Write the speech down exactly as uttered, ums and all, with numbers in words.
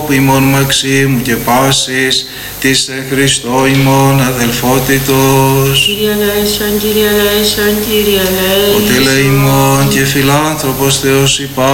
που ημών μαξίμου και πάσης της εν Χριστώ ημών αδελφότητος. Κύριε ελέησον, Κύριε ελέησον, Κύριε ελέησον. Ο τελεημών και φιλάνθρωπος Θεός υπά